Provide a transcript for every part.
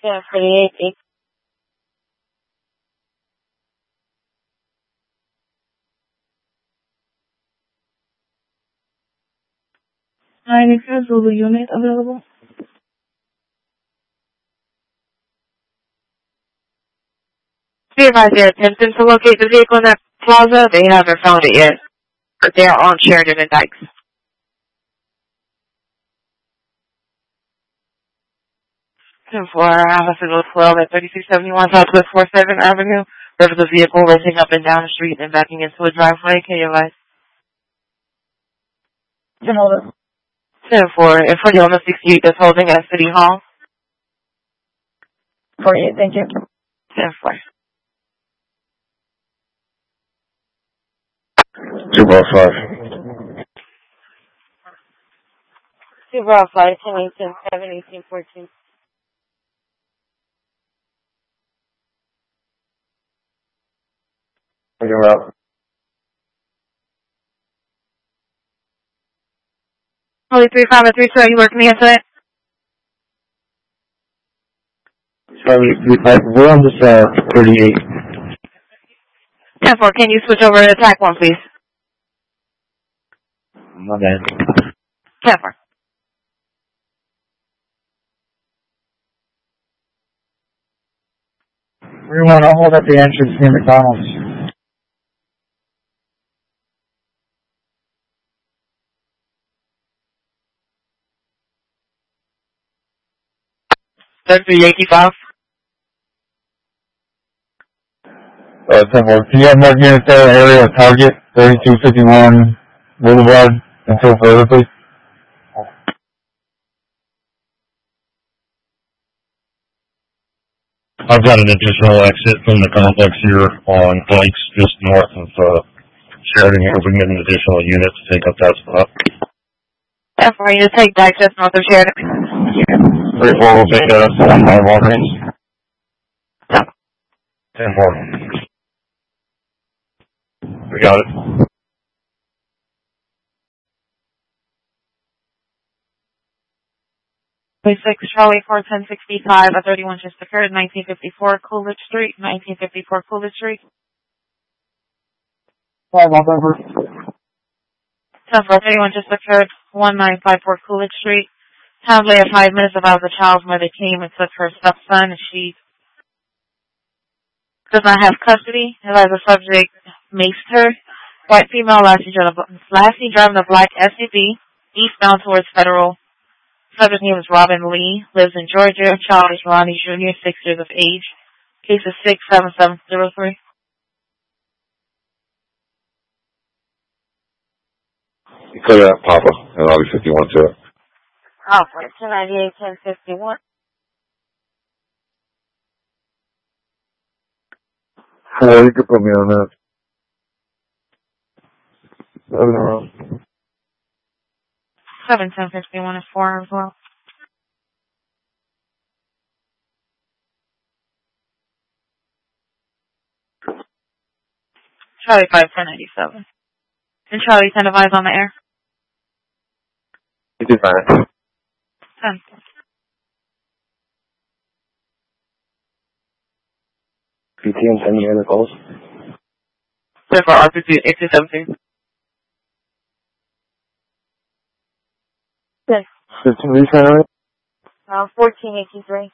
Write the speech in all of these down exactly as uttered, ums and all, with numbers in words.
Yeah, for the eighty. nine Zulu unit available. Be advised, they're attempting to locate the vehicle in that plaza. They haven't found it yet. But they are on Sheridan and Dykes. ten four, Officer twelve at thirty-six seventy-one Southwest forty-seventh Avenue. There was a vehicle racing up and down the street and backing into a driveway. Can you advise? Can hold it. ten four, and for the owner sixty-eight that's holding at City Hall. forty-eight, thank you. ten four. Two bar five. Two bar five, ten eighteen, seven eighteen, fourteen. Figure out. Holy three five and three two, are you working against it? Sorry, we, I, we're on this, uh, thirty-eight. ten four, can you switch over to attack one, please? My bad. ten four. We want to hold at the entrance near McDonald's. thirty-three eighty-five. Uh, ten four. Can you have more units there, area of target, thirty-two fifty-one Boulevard, until further, please? I've got an additional exit from the complex here on Dykes, just north of, uh, Sheridan. If we can get an additional unit to take up that spot. ten four, you take Dykes just north of Sheridan. three four will take that up to one by Walgreens. ten four. We got it. twenty-six Charlie four ten sixty-five at thirty-one just occurred, nineteen fifty-four Coolidge Street, nineteen fifty-four Coolidge Street. Five off over. ten four, thirty-one just occurred, nineteen fifty-four Coolidge Street. Town lay at five minutes about the child's mother came and took her stepson, and she does not have custody. And as the subject maced her, white female lassie driving a black S U V eastbound towards Federal. Subject name is Robin Lee, lives in Georgia. Child is Ronnie Junior, six years of age. Case is six seven seven zero three. You clear that, Papa, and I'll be fifty-one to it. Oh, two ninety-eight ten fifty-one. Oh, you can put me on that. Seven around. seven ten fifty-one is four as well. Charlie five ten ninety-seven. And Charlie ten advise on the air. You did fine. ten. P T and send me other calls. So for R P G eighteen seventeen. Yes. fifteen weeks, right? Uh, fourteen eighty-three.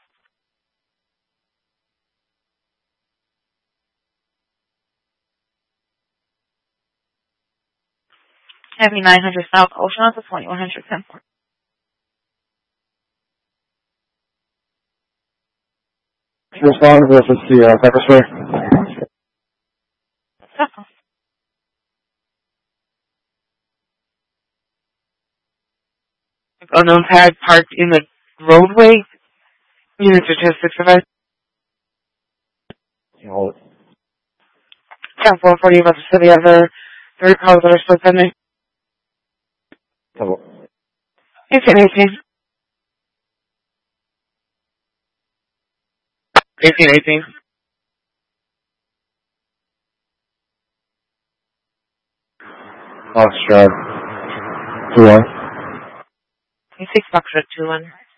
Heavy nine hundred South Ocean to twenty-one hundred ten. Respond to this is the uh, pepper spray. Unknown pad parked in the roadway. Unit statistics advice. You hold it. ten four forty about the city other three cars that are still pending. Hello. eighteen eighteen. eighteen eighteen. Fox Drive. Two one. six Foxtrot two one.